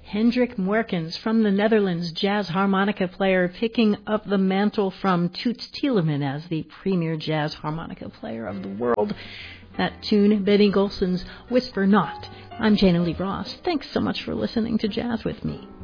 Hendrik Moorkens from the Netherlands, jazz harmonica player, picking up the mantle from Toots Thielemans as the premier jazz harmonica player of the world. That tune, Benny Golson's Whisper Not. I'm Jana Lee Ross. Thanks so much for listening to Jazz with Me.